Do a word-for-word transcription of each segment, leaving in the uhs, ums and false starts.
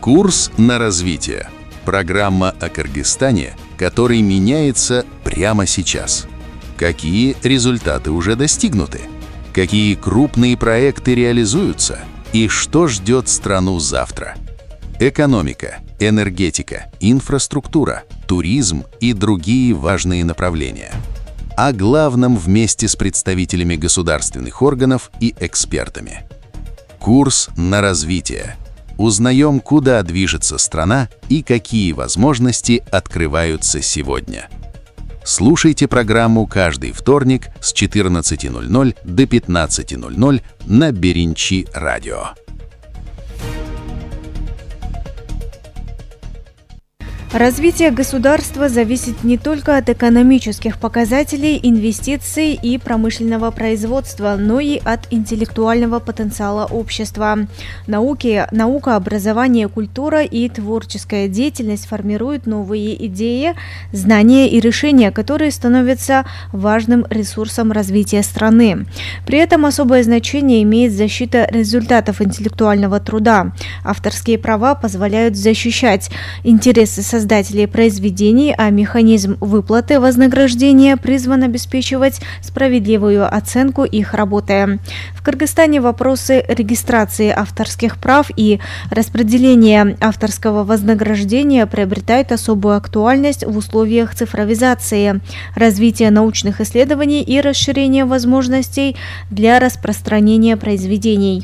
Курс на развитие. Программа о Кыргызстане, который меняется прямо сейчас. Какие результаты уже достигнуты? Какие крупные проекты реализуются? И что ждет страну завтра? Экономика, энергетика, инфраструктура, туризм и другие важные направления. О главном вместе с представителями государственных органов и экспертами. Курс на развитие. Узнаем, куда движется страна и какие возможности открываются сегодня. Слушайте программу каждый вторник с четырнадцати ноль-ноль до пятнадцати ноль-ноль на Беринчи радио. Развитие государства зависит не только от экономических показателей, инвестиций и промышленного производства, но и от интеллектуального потенциала общества. Науки, наука, образование, культура и творческая деятельность формируют новые идеи, знания и решения, которые становятся важным ресурсом развития страны. При этом особое значение имеет защита результатов интеллектуального труда. Авторские права позволяют защищать интересы создателей произведений, а механизм выплаты вознаграждения призван обеспечивать справедливую оценку их работы. В Кыргызстане вопросы регистрации авторских прав и распределения авторского вознаграждения приобретают особую актуальность в условиях цифровизации, развития научных исследований и расширения возможностей для распространения произведений.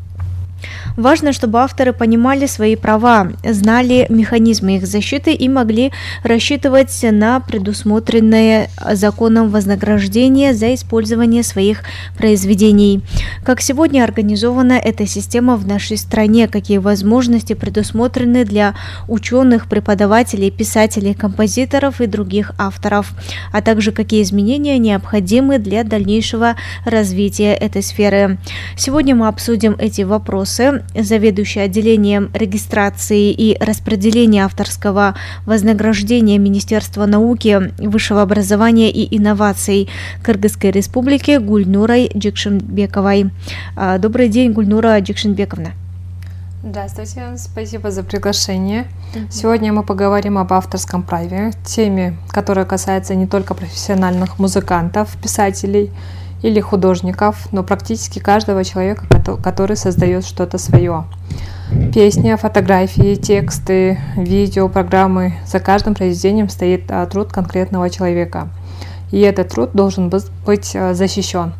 Важно, чтобы авторы понимали свои права, знали механизмы их защиты и могли рассчитывать на предусмотренное законом вознаграждение за использование своих произведений. Как сегодня организована эта система в нашей стране, какие возможности предусмотрены для ученых, преподавателей, писателей, композиторов и других авторов, а также какие изменения необходимы для дальнейшего развития этой сферы. Сегодня мы обсудим эти вопросы. Заведующий отделением регистрации и распределения авторского вознаграждения Министерства науки, высшего образования и инноваций Кыргызской Республики Гульнурой Джекшенбековой. Добрый день, Гульнура Джекшенбековна. Здравствуйте, спасибо за приглашение. Сегодня мы поговорим об авторском праве, теме, которая касается не только профессиональных музыкантов, писателей или художников, но практически каждого человека, который создает что-то свое. Песни, фотографии, тексты, видео, программы. За каждым произведением стоит труд конкретного человека. И этот труд должен быть защищен.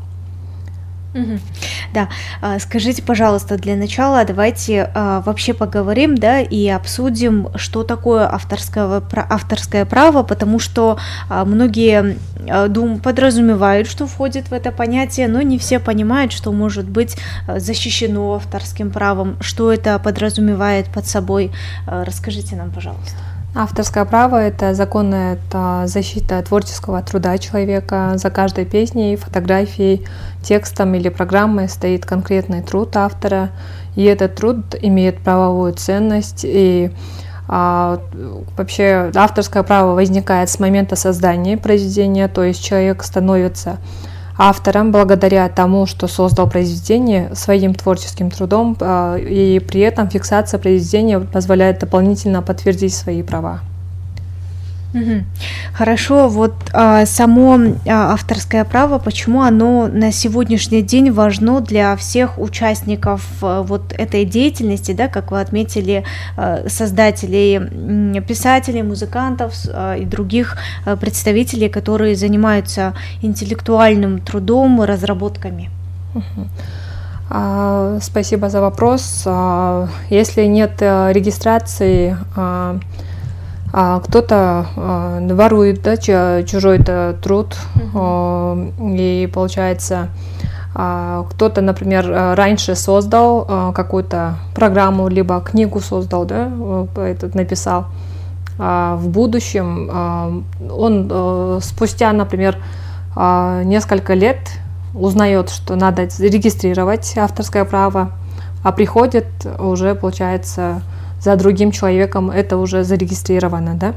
Угу. Да, скажите, пожалуйста, для начала давайте а, вообще поговорим, да, и обсудим, что такое авторское, авторское право, потому что а, многие а, дум, подразумевают, что входит в это понятие, но не все понимают, что может быть защищено авторским правом, что это подразумевает под собой. А, расскажите нам, пожалуйста. Авторское право – это законная это защита творческого труда человека. За каждой песней, фотографией, текстом или программой стоит конкретный труд автора, и этот труд имеет правовую ценность. И а, вообще авторское право возникает с момента создания произведения, то есть человек становится автором благодаря тому, что создал произведение своим творческим трудом, и при этом фиксация произведения позволяет дополнительно подтвердить свои права. Угу. Хорошо, вот а, само а, авторское право, почему оно на сегодняшний день важно для всех участников а, вот этой деятельности, да, как вы отметили, а, создателей, писателей, музыкантов а, и других а, представителей, которые занимаются интеллектуальным трудом, разработками? Угу. А, спасибо за вопрос. А, если нет а, регистрации, а, А кто-то э, ворует, да, чужой-то труд, uh-huh. э, и получается, э, кто-то, например, раньше создал э, какую-то программу, либо книгу создал, да, э, этот написал, а в будущем э, он э, спустя, например, э, несколько лет узнает, что надо регистрировать авторское право, а приходит уже, получается, за другим человеком это уже зарегистрировано, да?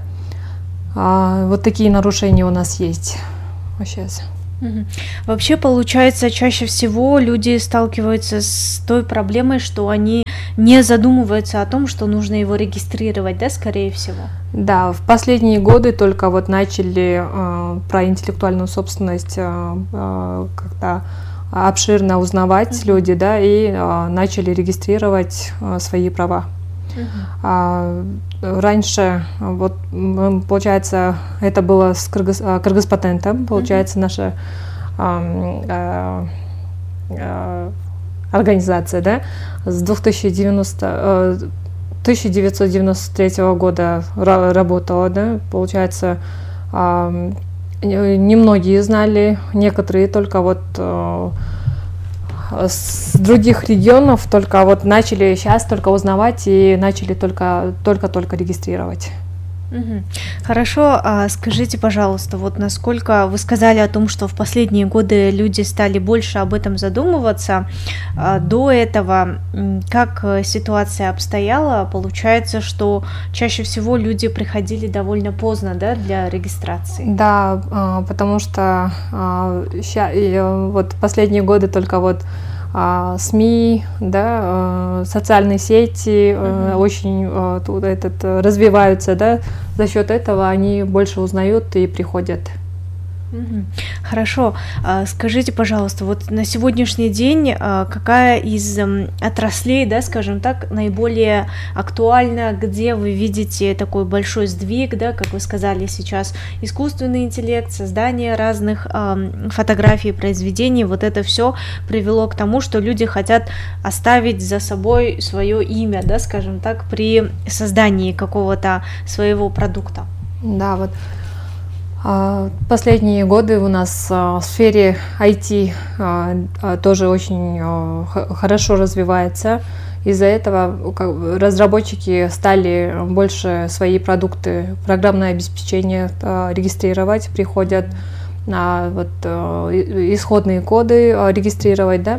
А, вот такие нарушения у нас есть сейчас. Угу. Вообще, получается, чаще всего люди сталкиваются с той проблемой, что они не задумываются о том, что нужно его регистрировать, да, скорее всего? Да, в последние годы только вот начали э, про интеллектуальную собственность э, э, как-то обширно узнавать uh-huh. люди, да, и э, начали регистрировать э, свои права. Uh-huh. А, раньше, вот, получается, это было с Кыргыз, Кыргызпатентом, получается, uh-huh. наша э, э, э, организация, да, с тысяча девятьсот девяносто третьего года работала, да, получается, э, немногие знали, некоторые только вот э, с других регионов только вот начали сейчас только узнавать и начали только только только регистрировать. Угу. Хорошо, а скажите, пожалуйста, вот насколько вы сказали о том, что в последние годы люди стали больше об этом задумываться, а до этого как ситуация обстояла? Получается, что чаще всего люди приходили довольно поздно, да, для регистрации? Да, потому что вот последние годы только вот СМИ, да, социальные сети uh-huh. очень тут этот развиваются, да, за счет этого они больше узнают и приходят. Угу. Хорошо. Скажите, пожалуйста, вот на сегодняшний день какая из отраслей, да, скажем так, наиболее актуальна, где вы видите такой большой сдвиг, да, как вы сказали сейчас, искусственный интеллект, создание разных э, фотографий, произведений, вот это все привело к тому, что люди хотят оставить за собой свое имя, да, скажем так, при создании какого-то своего продукта? Да, вот. Последние годы у нас в сфере ай ти тоже очень хорошо развивается. Из-за этого разработчики стали больше свои продукты, программное обеспечение регистрировать, приходят на вот исходные коды регистрировать, да.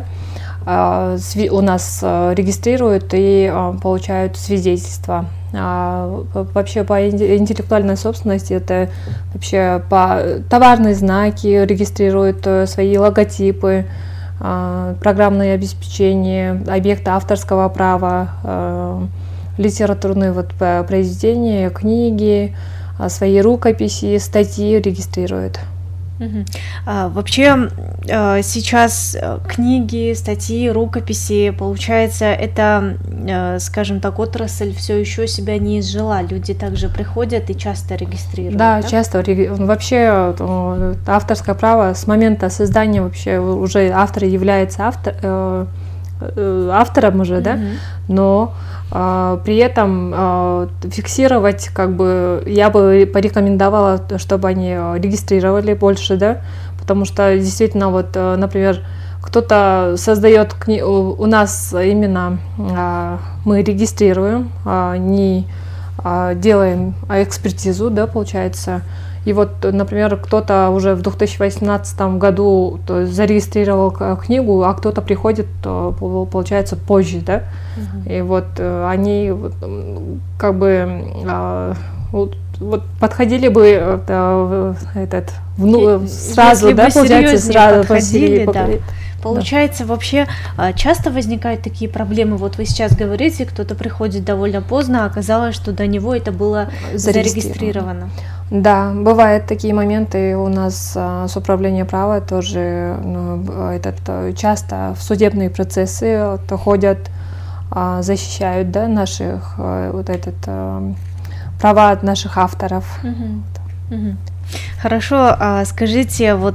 У нас регистрируют и получают свидетельства. А вообще по интеллектуальной собственности это вообще по товарные знаки регистрируют, свои логотипы, программное обеспечение, объекты авторского права, литературные вот произведения, книги, свои рукописи, статьи регистрируют. Угу. А, вообще сейчас книги, статьи, рукописи, получается, это, скажем так, отрасль все еще себя не изжила. Люди также приходят и часто регистрируют. Да, да? часто. Вообще авторское право с момента создания вообще уже автор является автор, автором уже, угу. да, но э, при этом э, фиксировать, как бы, я бы порекомендовала, чтобы они регистрировали больше, да, потому что действительно, вот, например, кто-то создает кни... у нас именно э, мы регистрируем, э, не э, делаем экспертизу, да, получается. И вот, например, кто-то уже в две тысячи восемнадцатом году зарегистрировал книгу, а кто-то приходит, получается, позже, да. Uh-huh. И вот они как бы вот, вот подходили бы этот, ну, сразу, если да, получается, сразу подходили, да. Получается, да. Вообще часто возникают такие проблемы. Вот вы сейчас говорите, кто-то приходит довольно поздно, а оказалось, что до него это было зарегистрировано. Да, бывают такие моменты у нас с управления права тоже, ну, этот, часто в судебные процессы ходят, защищают, да, наших вот этот права от наших авторов. Угу. Угу. Хорошо, скажите, вот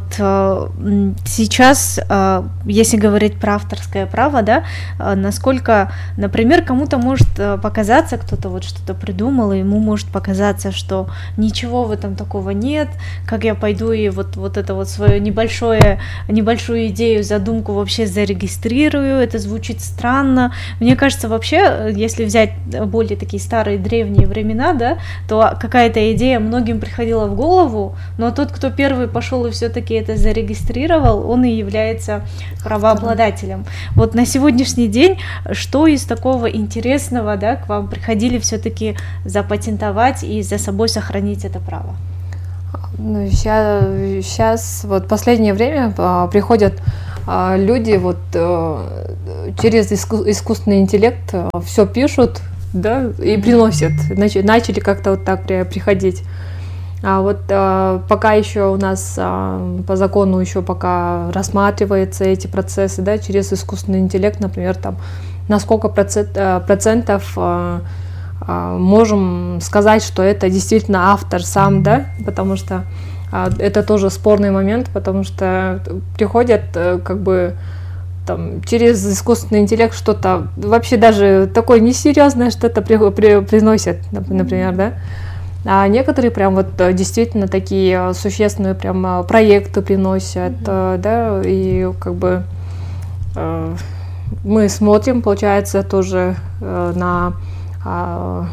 сейчас, если говорить про авторское право, да, насколько, например, кому-то может показаться, кто-то вот что-то придумал, и ему может показаться, что ничего в этом такого нет, как я пойду и вот, вот это вот свою небольшое, небольшую идею, задумку вообще зарегистрирую, это звучит странно. Мне кажется, вообще, если взять более такие старые древние времена, да, то какая-то идея многим приходила в голову, но тот, кто первый пошел и все-таки это зарегистрировал, он и является правообладателем. Вот на сегодняшний день, что из такого интересного, да, к вам приходили все-таки запатентовать и за собой сохранить это право? Ну, сейчас, сейчас, вот последнее время приходят люди, вот через иску- искусственный интеллект все пишут, да, и приносят. Нач- начали как-то вот так при- приходить. А вот а, пока еще у нас а, по закону еще пока рассматриваются эти процессы, да, через искусственный интеллект, например, там, на сколько процент, а, процентов а, а, можем сказать, что это действительно автор сам, да, потому что а, это тоже спорный момент, потому что приходят а, как бы там, через искусственный интеллект что-то вообще даже такое несерьезное что-то при, при, приносят, например, да. А некоторые прям вот действительно такие существенные прям проекты приносят, mm-hmm. да, и как бы э, мы смотрим, получается, тоже э, на э,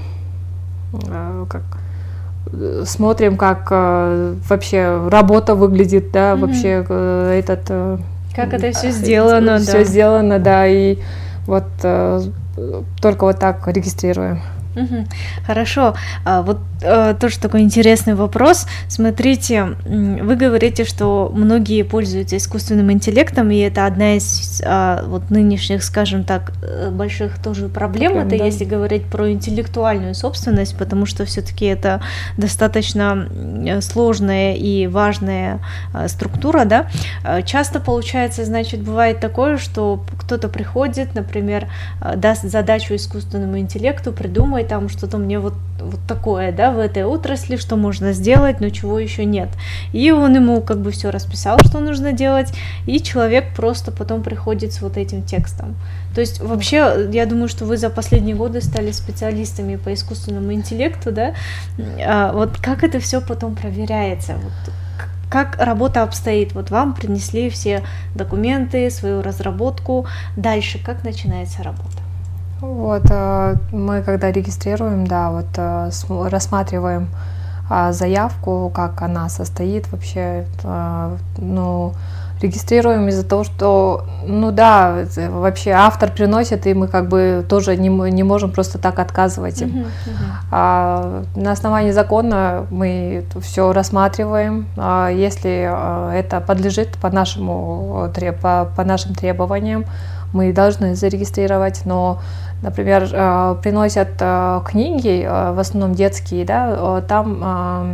э, как смотрим, как э, вообще работа выглядит, да, mm-hmm. вообще э, этот э, как это все сделано, все да. сделано, да, и вот э, только вот так регистрируем. Угу. Хорошо. А, вот а, тоже такой интересный вопрос. Смотрите, вы говорите, что многие пользуются искусственным интеллектом, и это одна из а, вот нынешних, скажем так, больших тоже проблем. Прям, это да. Если говорить про интеллектуальную собственность, потому что все-таки это достаточно сложная и важная а, структура, да. Часто получается, значит, бывает такое, что кто-то приходит, например, даст задачу искусственному интеллекту, придумать там что-то мне вот, вот такое, да, в этой отрасли, что можно сделать, но чего еще нет. И он ему как бы все расписал, что нужно делать, и человек просто потом приходит с вот этим текстом. То есть вообще, я думаю, что вы за последние годы стали специалистами по искусственному интеллекту, да, а вот как это все потом проверяется? Вот, как работа обстоит? Вот вам принесли все документы, свою разработку, дальше как начинается работа? Вот, мы когда регистрируем, да, вот рассматриваем заявку, как она состоит вообще, ну, регистрируем из-за того, что, ну да, вообще автор приносит, и мы как бы тоже не, не можем просто так отказывать им. Uh-huh, uh-huh. А, на основании закона мы все рассматриваем, а, если это подлежит по, нашему, по, по нашим требованиям, мы должны зарегистрировать, но, например, приносят книги, в основном детские, да, там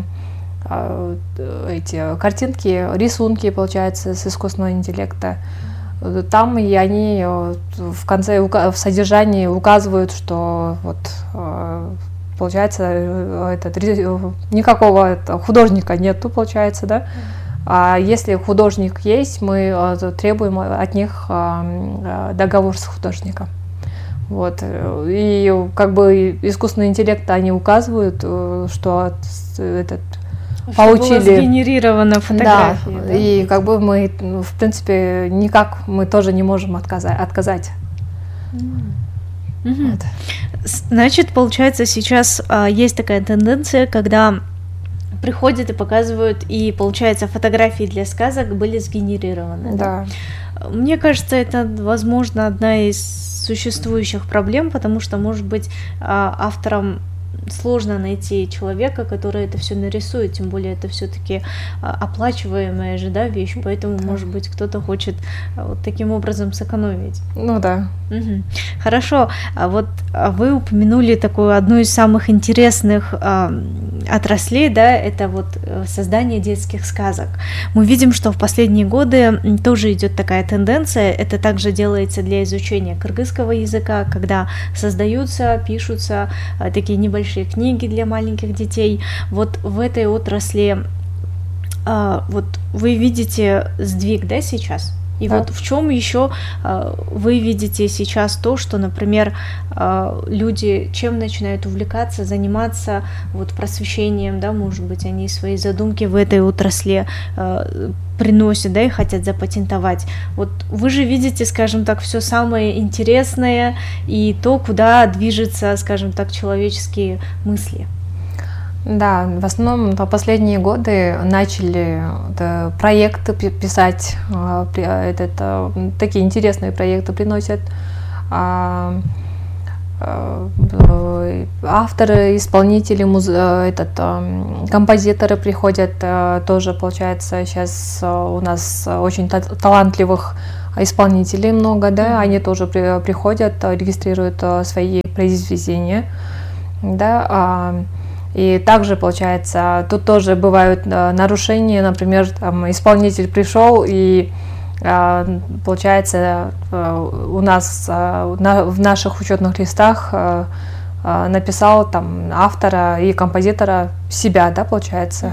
эти картинки, рисунки, получается, с искусственного интеллекта. Там и они в конце, в содержании указывают, что вот, получается, этот, никакого художника нету, получается, да. А если художник есть, мы требуем от них договор с художником. Вот. И как бы искусственный интеллект, они указывают, что этот что получили. Была сгенерирована фотография. Да, да, и как бы мы, в принципе, никак мы тоже не можем отказать. отказать. Mm-hmm. Вот. Значит, получается, сейчас а, есть такая тенденция, когда приходят и показывают, и, получается, фотографии для сказок были сгенерированы. Да. Да? Мне кажется, это, возможно, одна из существующих проблем, потому что, может быть, авторам сложно найти человека, который это все нарисует, тем более это все-таки оплачиваемая же, да, вещь, поэтому, да. Может быть, кто-то хочет вот таким образом сэкономить. Ну да. Угу. Хорошо, а вот вы упомянули такую одну из самых интересных а, отраслей, да, это вот создание детских сказок. Мы видим, что в последние годы тоже идет такая тенденция, это также делается для изучения кыргызского языка, когда создаются, пишутся а, такие небольшие книги для маленьких детей. Вот в этой отрасли а, вот вы видите сдвиг, да, сейчас? И да. Вот в чем еще а, вы видите сейчас то, что, например, а, люди чем начинают увлекаться, заниматься вот просвещением, да, может быть, они свои задумки в этой отрасли а, приносят, да, и хотят запатентовать. Вот вы же видите, скажем так, все самое интересное и то, куда движется, скажем так, человеческие мысли. Да, в основном по последние годы начали да, проекты писать, этот, такие интересные проекты приносят. Авторы, исполнители, муз... этот, композиторы приходят, тоже, получается, сейчас у нас очень талантливых исполнителей много, да, они тоже при, приходят, регистрируют свои произведения, да, и также, получается, тут тоже бывают нарушения, например, там, исполнитель пришел и, получается, у нас в наших учетных листах написал там автора и композитора себя, да, получается.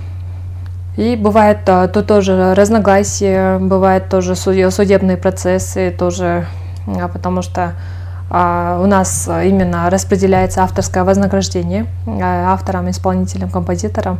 И бывает тут тоже разногласия, бывают тоже судебные процессы, тоже, потому что у нас именно распределяется авторское вознаграждение авторам, исполнителям, композиторам.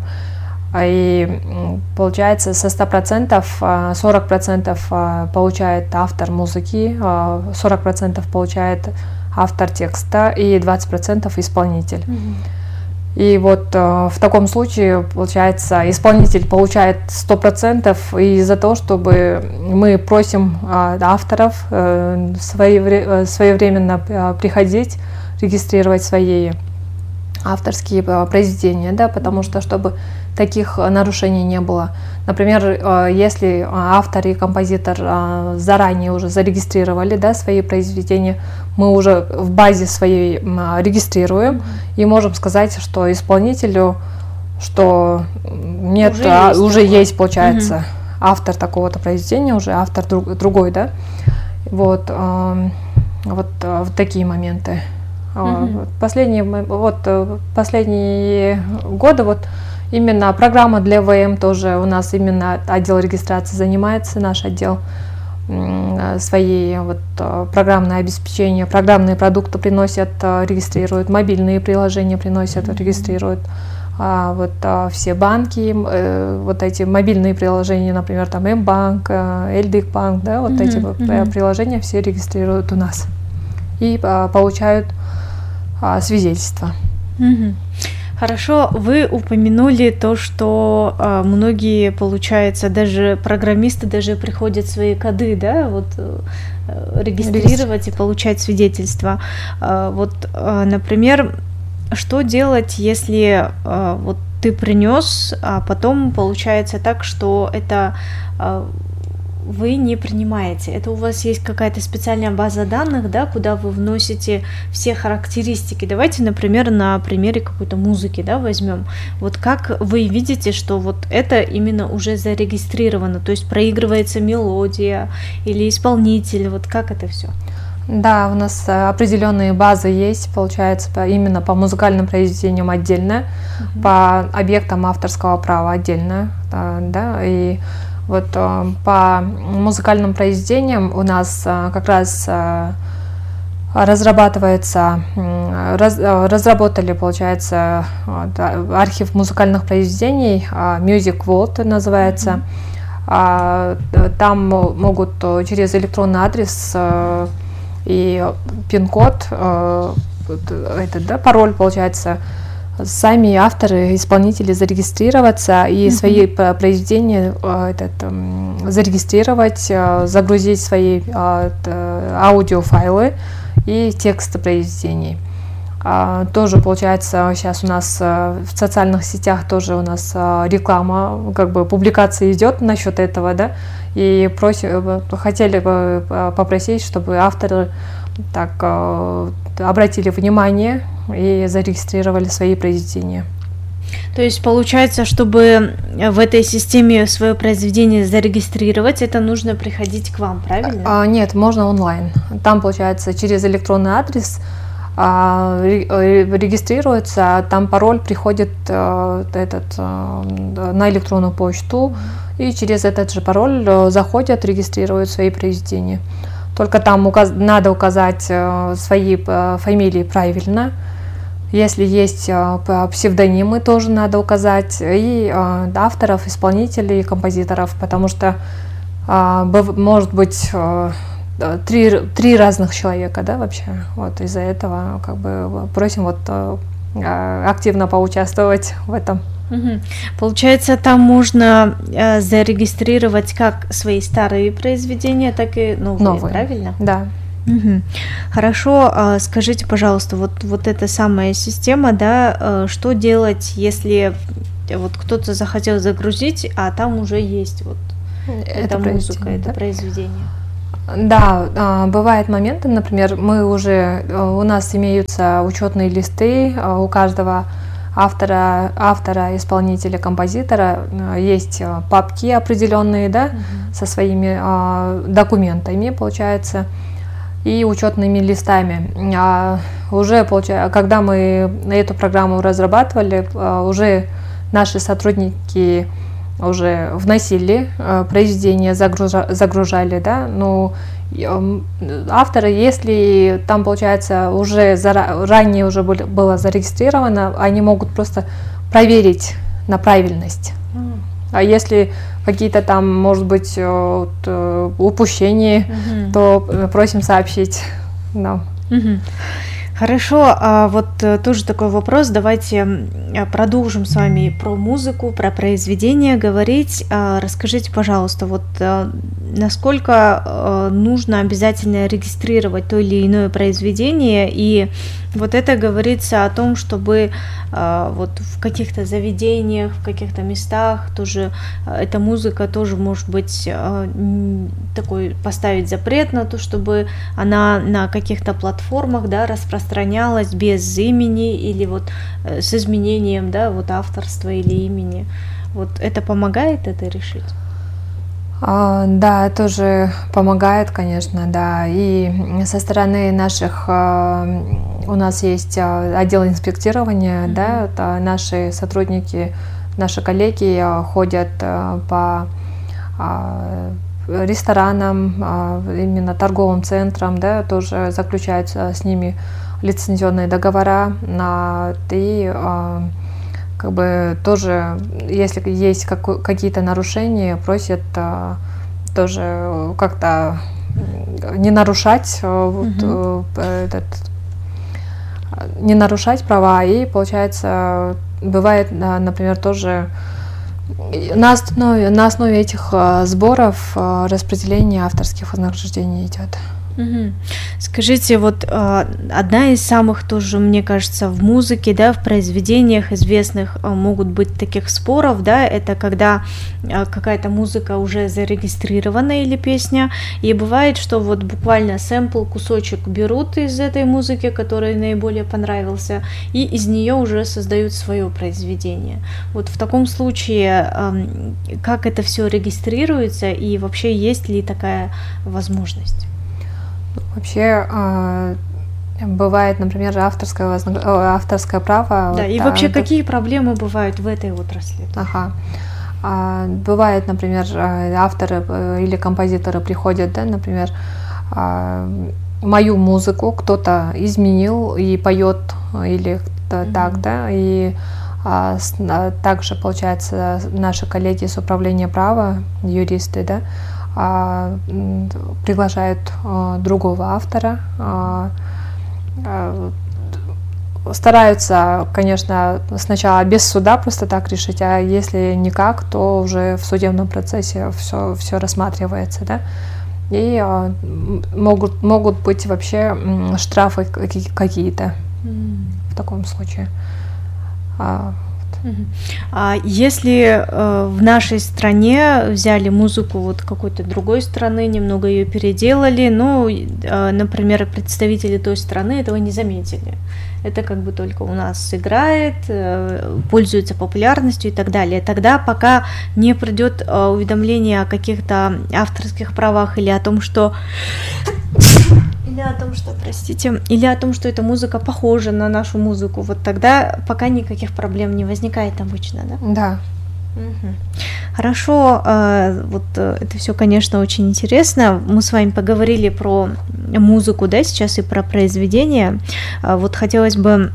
И получается со ста процентов сорок процентов получает автор музыки, сорок процентов получает автор текста и двадцать процентов исполнитель. Mm-hmm. И вот э, в таком случае, получается, исполнитель получает сто процентов, и за то, чтобы мы просим э, авторов э, своевре- своевременно э, приходить, регистрировать свои авторские э, произведения, да, потому что, чтобы таких нарушений не было. Например, э, если автор и композитор э, заранее уже зарегистрировали, да, свои произведения, мы уже в базе своей э, регистрируем, mm-hmm. и можем сказать, что исполнителю, что нет, уже, а, есть, уже есть, получается, mm-hmm. автор такого-то произведения, уже автор друг, другой, да, вот, э, вот, э, вот такие моменты. Mm-hmm. Последние, вот, последние годы вот именно программа для ВМ тоже у нас именно отдел регистрации занимается, наш отдел свои вот программное обеспечение, программные продукты приносят, регистрируют, мобильные приложения приносят, mm-hmm. регистрируют. А вот а, все банки, э, вот эти мобильные приложения, например, там М-банк, Эльдик-банк, да, вот mm-hmm. эти mm-hmm. приложения все регистрируют у нас и а, получают а, свидетельство. Mm-hmm. Хорошо, вы упомянули то, что э, многие, получается, даже программисты даже приходят свои коды, да, вот э, регистрировать и получать свидетельства. Э, вот, э, например, что делать, если э, вот ты принес, а потом получается так, что это э, вы не принимаете. Это у вас есть какая-то специальная база данных, да, куда вы вносите все характеристики. Давайте, например, на примере какой-то музыки, да, возьмем. Вот как вы видите, что вот это именно уже зарегистрировано, то есть проигрывается мелодия или исполнитель, вот как это все? Да, у нас определенные базы есть, получается, именно по музыкальным произведениям отдельно, uh-huh. по объектам авторского права отдельно, да, и вот э, по музыкальным произведениям у нас э, как раз э, разрабатывается, э, раз, э, разработали, получается, э, архив музыкальных произведений, э, Music Vault называется. Mm-hmm. э, там могут через электронный адрес э, и пин-код, э, этот, да, пароль, получается, сами авторы, исполнители зарегистрироваться и mm-hmm. свои произведения этот, зарегистрировать, загрузить свои аудиофайлы и тексты произведений. Тоже, получается, сейчас у нас в социальных сетях тоже у нас реклама, как бы публикация идет насчет этого, да, и просим, хотели бы попросить, чтобы авторы так обратили внимание и зарегистрировали свои произведения. То есть получается, чтобы в этой системе свое произведение зарегистрировать, это нужно приходить к вам, правильно? А, нет, можно онлайн. Там, получается, через электронный адрес а, регистрируется, а там пароль приходит а, этот, а, на электронную почту, и через этот же пароль заходят, регистрируют свои произведения. Только там указ... надо указать э, свои э, фамилии правильно. Если есть э, псевдонимы, тоже надо указать. И э, авторов, исполнителей, композиторов, потому что э, б... может быть э, три, три разных человека, да, вообще. Вот из-за этого как бы просим вот э, активно поучаствовать в этом. Угу. Получается, там можно э, зарегистрировать как свои старые произведения, так и новые, новые. Правильно? Да. Угу. Хорошо, э, скажите, пожалуйста, вот, вот эта самая система, да, э, что делать, если вот кто-то захотел загрузить, а там уже есть вот это эта музыка, это произведение? Да, бывают моменты, например, мы уже, у нас имеются учетные листы, у каждого автора, автора, исполнителя, композитора есть папки определенные, да, uh-huh. со своими а, документами, получается, и учетными листами. А уже, получается, когда мы эту программу разрабатывали, уже наши сотрудники уже вносили произведения, загружа, загружали, да, но авторы, если там, получается, уже зара, ранее уже были, было зарегистрировано, они могут просто проверить на правильность. Mm. А если какие-то там, может быть, упущения, mm-hmm. то просим сообщить нам. Mm-hmm. Хорошо, а вот тоже такой вопрос, давайте продолжим с вами про музыку, про произведение говорить. Расскажите, пожалуйста, вот насколько нужно обязательно регистрировать то или иное произведение, и вот это говорится о том, чтобы вот в каких-то заведениях, в каких-то местах тоже эта музыка тоже может быть такой, поставить запрет на то, чтобы она на каких-то платформах, да, распространялась без имени или вот с изменением, да, вот авторства или имени. Вот это помогает это решить? А, да, тоже помогает, конечно, да. И со стороны наших, у нас есть отдел инспектирования, mm-hmm. да, это наши сотрудники, наши коллеги ходят по ресторанам, именно торговым центрам, да, тоже заключают с ними лицензионные договора, и как бы тоже, если есть какие-то нарушения, просят тоже как-то не нарушать, mm-hmm. вот, этот, не нарушать права, и получается, бывает, например, тоже на основе, на основе этих сборов распределение авторских вознаграждений идет. Угу. Скажите, вот э, одна из самых тоже, мне кажется, в музыке, да, в произведениях известных э, могут быть таких споров, да, это когда э, какая-то музыка уже зарегистрирована или песня, и бывает, что вот буквально сэмпл, кусочек берут из этой музыки, который наиболее понравился, и из нее уже создают свое произведение. Вот в таком случае, э, как это все регистрируется, и вообще есть ли такая возможность? Вообще э, бывает, например, авторское, вознаг... авторское право. Да, вот, и а, вообще да. Какие проблемы бывают в этой отрасли? Ага. А, бывает, например, авторы или композиторы приходят, да, например, а, мою музыку кто-то изменил и поет, или mm-hmm. так, да, и а, с, а, также, получается, наши коллеги с управления права, юристы, да, А, приглашают а, другого автора, а, а, стараются, конечно, сначала без суда просто так решить, а если никак, то уже в судебном процессе все, все рассматривается, да, и а, могут, могут быть вообще штрафы какие-то mm. в таком случае. А, А если э, в нашей стране взяли музыку вот какой-то другой страны, немного ее переделали, ну, э, например, представители той страны этого не заметили. Это как бы только у нас играет, э, пользуется популярностью и так далее. Тогда пока не придет э, уведомление о каких-то авторских правах или о том, что... Или о том, что, простите, или о том, что эта музыка похожа на нашу музыку, вот тогда пока никаких проблем не возникает обычно, да? Да. Угу. Хорошо, вот это все, конечно, очень интересно. Мы с вами поговорили про музыку, да, сейчас и про произведения. Вот хотелось бы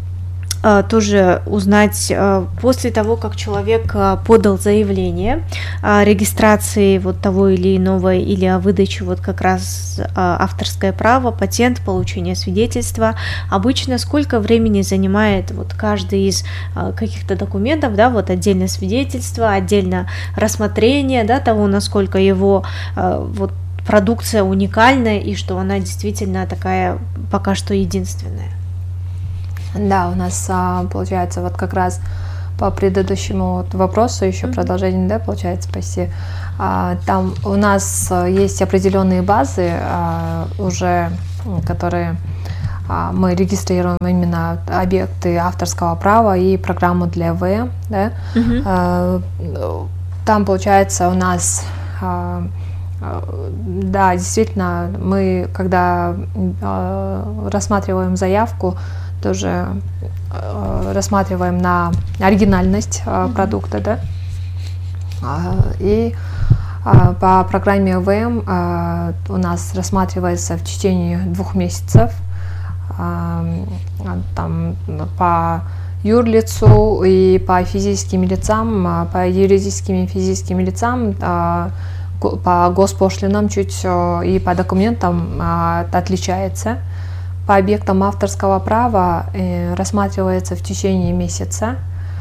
тоже узнать, после того, как человек подал заявление о регистрации вот того или иного, или о выдаче вот как раз авторское право, патент, получение свидетельства, обычно сколько времени занимает вот каждый из каких-то документов, да, вот отдельно свидетельство, отдельно рассмотрение, да, того, насколько его вот продукция уникальная и что она действительно такая пока что единственная. Да, у нас получается вот как раз по предыдущему вот вопросу, еще mm-hmm. продолжение, да, получается, почти. А, там у нас есть определенные базы а, уже, которые а, мы регистрируем именно объекты авторского права и программу для э вэ эм, да. Mm-hmm. А, там, получается, у нас а, да, действительно, мы, когда э, рассматриваем заявку, тоже э, рассматриваем на оригинальность э, mm-hmm. продукта, да. И э, по программе э вэ эм э, у нас рассматривается в течение двух месяцев э, там, по юрлицу и по физическим лицам, по юридическим и физическим лицам, э, по госпошлинам чуть и по документам а, отличается. По объектам авторского права э, рассматривается в течение месяца.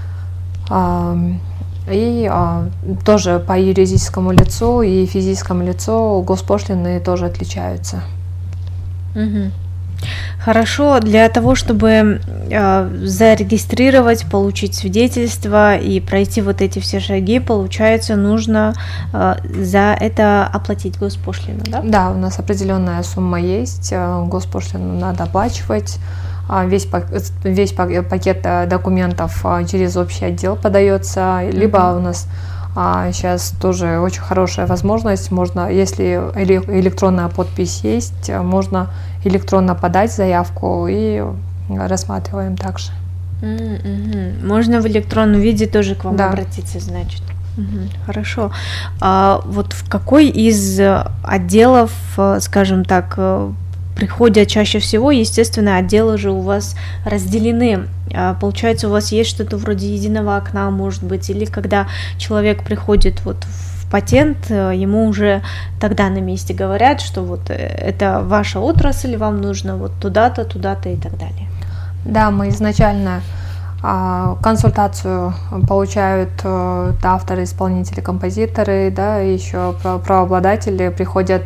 А, и а, тоже по юридическому лицу и физическому лицу госпошлины тоже отличаются. Угу. Хорошо, для того, чтобы э, зарегистрировать, получить свидетельство и пройти вот эти все шаги, получается, нужно э, за это оплатить госпошлину, да? Да, у нас определенная сумма есть, госпошлину надо оплачивать, весь, весь пакет документов через общий отдел подается, mm-hmm. либо у нас а сейчас тоже очень хорошая возможность, можно, если электронная подпись есть, можно электронно подать заявку и рассматриваем также. Mm-hmm. Можно в электронном виде тоже к вам да. обратиться, значит. Угу, хорошо. А вот в какой из отделов, скажем так, приходят чаще всего? Естественно, отделы же у вас разделены. Получается, у вас есть что-то вроде единого окна, может быть, или когда человек приходит вот в патент, ему уже тогда на месте говорят, что вот это ваша отрасль, вам нужно вот туда-то, туда-то и так далее. Да, мы изначально а, консультацию получают а, авторы, исполнители, композиторы, да, еще правообладатели приходят.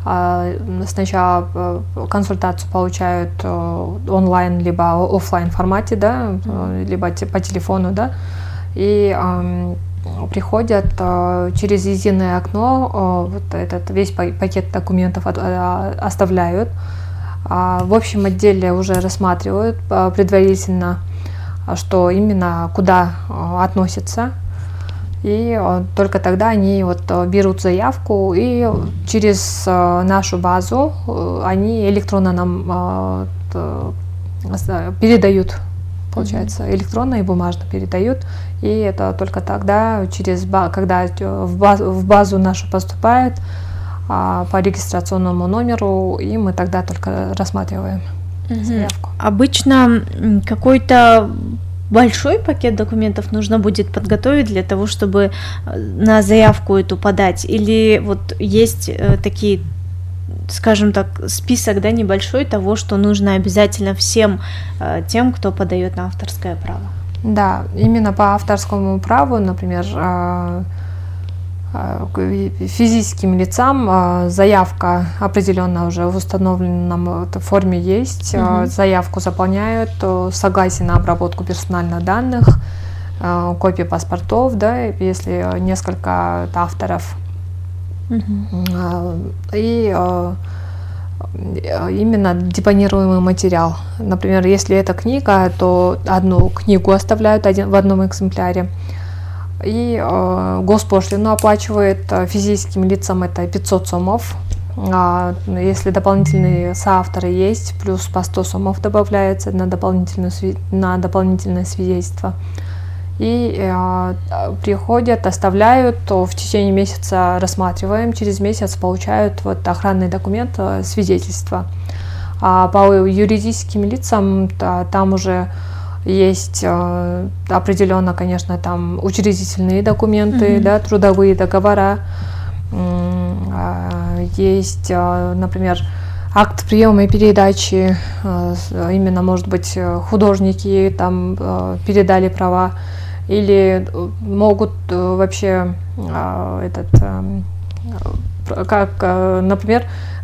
Сначала консультацию получают онлайн, либо офлайн формате, да, mm-hmm. либо по телефону, да, и э, приходят э, через единое окно, э, вот этот весь пакет документов от, э, оставляют. А в общем отделе уже рассматривают э, предварительно, что именно куда э, относится. И только тогда они вот берут заявку, и через нашу базу они электронно нам передают, получается, электронно и бумажно передают. И это только тогда, через, когда в базу, в базу нашу поступает по регистрационному номеру, и мы тогда только рассматриваем угу. заявку. Обычно какой-то большой пакет документов нужно будет подготовить для того, чтобы на заявку эту подать? Или вот есть э, такие, скажем так, список, да, небольшой того, что нужно обязательно всем э, тем, кто подает на авторское право? Да, именно по авторскому праву, например, э, э, физическим лицам э, заявка определенно уже в установленном форме есть, mm-hmm. э, заявку заполняют, э, согласие на обработку персональных данных, э, копии паспортов, да, если несколько авторов. Mm-hmm. э, и э, именно депонируемый материал. Например, если это книга, то одну книгу оставляют один, в одном экземпляре. И э, госпошлину оплачивает физическим лицам это пятьсот сомов. А если дополнительные соавторы есть, плюс по сто сомов добавляется на дополнительное, на дополнительное свидетельство. И э, приходят, оставляют, то в течение месяца рассматриваем, через месяц получают вот охранный документ, свидетельство. А по юридическим лицам то, там уже есть э, определенно, конечно, там учредительные документы, mm-hmm. да, трудовые договора, э, есть, э, например, акт приема и передачи, э, именно, может быть, художники там э, передали права, или могут э, вообще э, этот, э, как, э, например,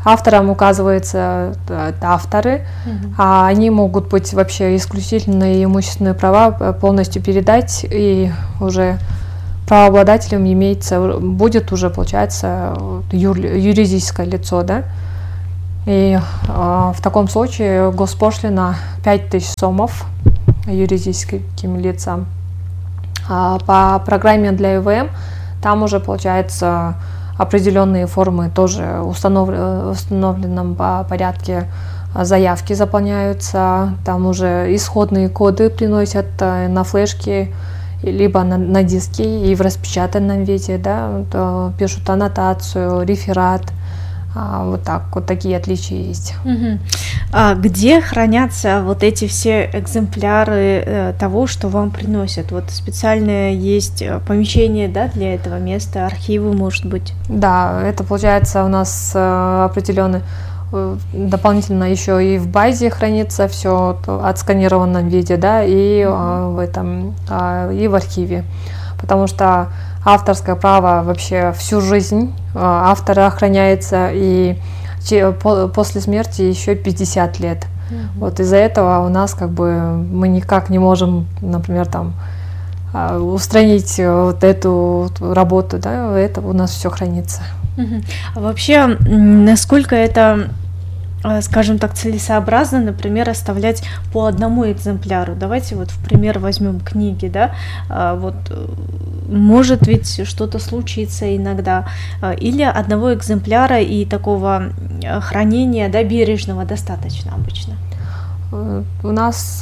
авторам указываются авторы, угу. а они могут быть вообще исключительные имущественные права полностью передать, и уже правообладателем имеется, будет уже, получается, юри, юридическое лицо, да. И э, в таком случае госпошлина пять тысяч сомов юридическим лицам. А по программе для ИВМ там уже, получается, определенные формы тоже установ... установленном по порядке заявки заполняются, там уже исходные коды приносят на флешки, либо на, на диски и в распечатанном виде, да, пишут аннотацию, реферат. А, вот так, вот такие отличия есть. Угу. А где хранятся вот эти все экземпляры э, того, что вам приносят? Вот специальное есть помещение, да, для этого места, архивы, может быть? Да, это получается у нас э, определенный э, дополнительно еще и в базе хранится все в отсканированном виде, да, и угу. э, в этом э, и в архиве, потому что авторское право вообще всю жизнь автора охраняется, и после смерти еще пятьдесят лет. Mm-hmm. Вот из-за этого у нас как бы мы никак не можем, например, там устранить вот эту работу, да, это у нас все хранится. Mm-hmm. А вообще, насколько это, скажем так, целесообразно, например, оставлять по одному экземпляру? Давайте вот в пример возьмем книги, да, вот может ведь что-то случиться иногда, или одного экземпляра и такого хранения, да, бережного достаточно обычно? У нас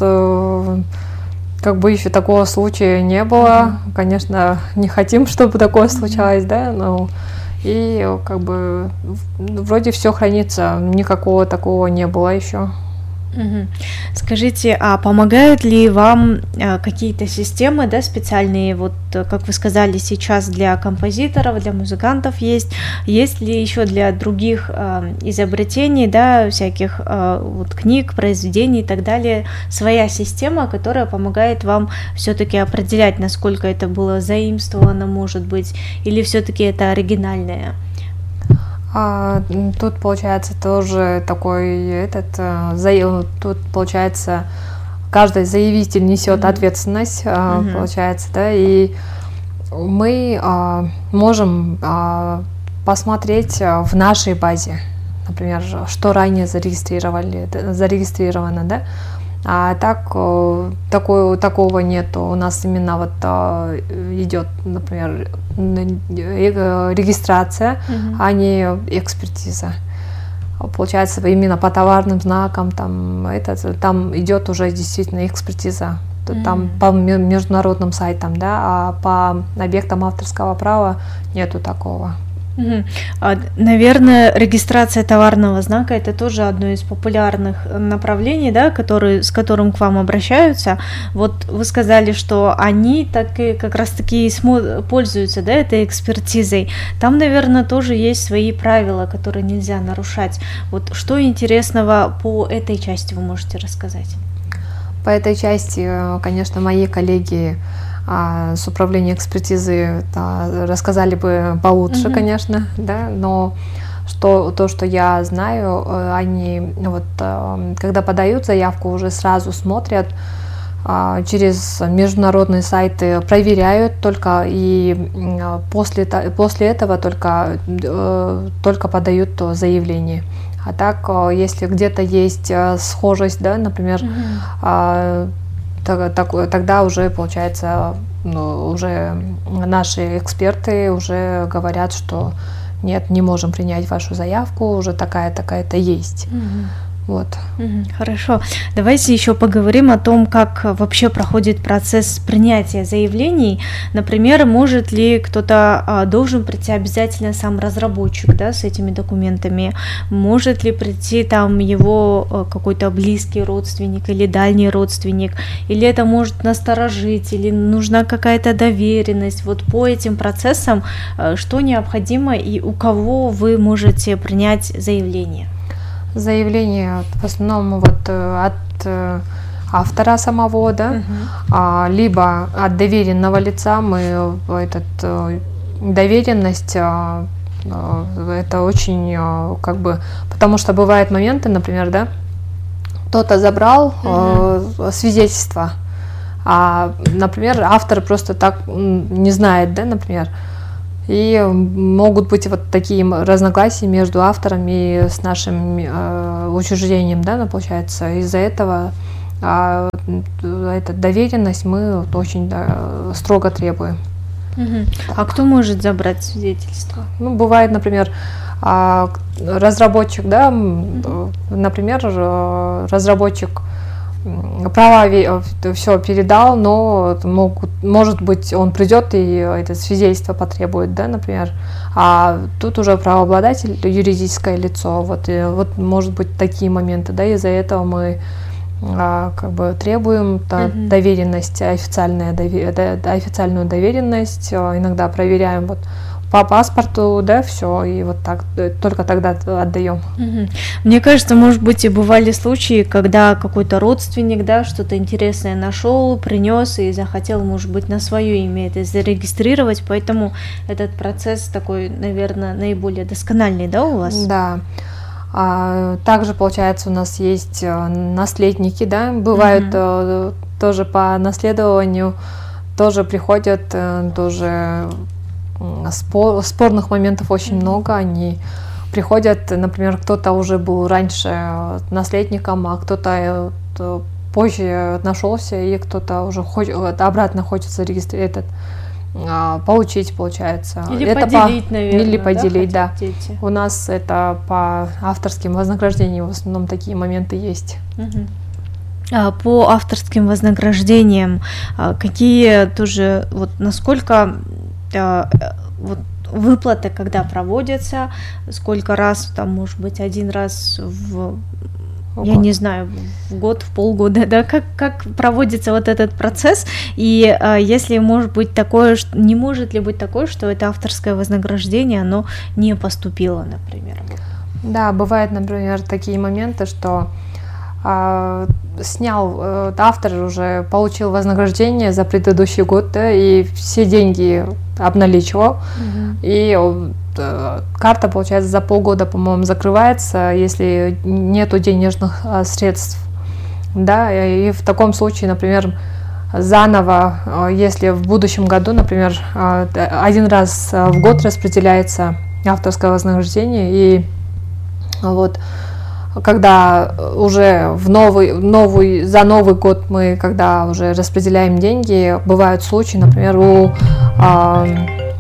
как бы еще такого случая не было, mm-hmm. конечно, не хотим, чтобы такое случалось, mm-hmm. да, но и как бы вроде все хранится, никакого такого не было еще. Угу. Скажите, а помогают ли вам а, какие-то системы, да, специальные, вот как вы сказали, сейчас для композиторов, для музыкантов есть, есть ли еще для других а, изобретений, да, всяких а, вот книг, произведений и так далее, своя система, которая помогает вам все-таки определять, насколько это было заимствовано, может быть, или все-таки это оригинальное? А, тут получается тоже такой этот заяв, тут получается каждый заявитель несет mm-hmm. ответственность, mm-hmm. получается, да, и мы а, можем а, посмотреть в нашей базе, например, что ранее зарегистрировали, зарегистрировано, да. А так такого, такого нету. У нас именно вот идет, например, регистрация, mm-hmm. а не экспертиза. Получается, именно по товарным знакам там, это, там идет уже действительно экспертиза. Mm-hmm. Там по международным сайтам, да, а по объектам авторского права нету такого. Угу. А, наверное, регистрация товарного знака — это тоже одно из популярных направлений, да, которые, с которым к вам обращаются. Вот вы сказали, что они так и как раз таки пользуются, да, этой экспертизой. Там, наверное, тоже есть свои правила, которые нельзя нарушать. Вот что интересного по этой части вы можете рассказать? По этой части, конечно, мои коллеги А с управления экспертизы да, рассказали бы получше, mm-hmm. конечно, да, но что, то, что я знаю, они вот, когда подают заявку, уже сразу смотрят через международные сайты, проверяют только, и после, после этого только, только подают заявление. А так, если где-то есть схожесть, да, например, mm-hmm. тогда уже, получается, ну, уже наши эксперты уже говорят, что нет, не можем принять вашу заявку, уже такая-такая-то есть. Mm-hmm. Вот. Mm-hmm. Хорошо. Давайте еще поговорим о том, как вообще проходит процесс принятия заявлений. Например, может ли кто-то а, должен прийти обязательно сам разработчик, да, с этими документами? Может ли прийти там его а, какой-то близкий родственник или дальний родственник? Или это может насторожить? Или нужна какая-то доверенность? Вот по этим процессам а, что необходимо и у кого вы можете принять заявление? Заявление в основном вот от автора самого, да, uh-huh. либо от доверенного лица. Мы этот доверенность это очень как бы, потому что бывают моменты, например, да, кто-то забрал mm-hmm. э, свидетельство, а, например, автор просто так не знает, да, например, и могут быть вот такие разногласия между автором и с нашим э, учреждением, да, получается, из-за этого а, эта доверенность мы очень да, строго требуем. Mm-hmm. А кто может забрать свидетельство? Ну, бывает, например, разработчик, да, mm-hmm. например, разработчик права все передал, но могут, может быть, он придет и это свидетельство потребует, да, например, а тут уже правообладатель, юридическое лицо, вот, и, вот может быть такие моменты, да, из-за этого мы а, как бы требуем да, mm-hmm. доверенность, официальная, официальную доверенность, иногда проверяем вот по паспорту, да, все, и вот так, только тогда отдаем. Угу. Мне кажется, может быть, и бывали случаи, когда какой-то родственник, да, что-то интересное нашел, принес и захотел, может быть, на свое имя это зарегистрировать, поэтому этот процесс такой, наверное, наиболее доскональный, да, у вас? Да. А, также, получается, у нас есть наследники, да, бывают угу. тоже по наследованию, тоже приходят, тоже Спор, спорных моментов очень mm-hmm. много, они приходят, например, кто-то уже был раньше наследником, а кто-то позже нашелся, и кто-то уже хочет, обратно хочет зарегистрировать, этот, получить, получается. Или это поделить, по, наверное, или поделить, да, да. Дети. У нас это по авторским вознаграждениям в основном такие моменты есть. Mm-hmm. По авторским вознаграждениям, какие тоже, вот насколько вот выплаты, когда проводятся, сколько раз, там, может быть, один раз в, Ого. я не знаю, в год, в полгода, да, как, как проводится вот этот процесс, и а, если может быть такое, что, не может ли быть такое, что это авторское вознаграждение, оно не поступило, например? Да, бывают, например, такие моменты, что а, снял, э, автор уже получил вознаграждение за предыдущий год, да, и все деньги обналичивал, угу. и э, карта, получается, за полгода, по-моему, закрывается, если нету денежных э, средств, да, и, и в таком случае, например, заново, э, если в будущем году, например, э, один раз в год распределяется авторское вознаграждение, и вот когда уже в новый, новый, за Новый год мы, когда уже распределяем деньги, бывают случаи, например, у, э,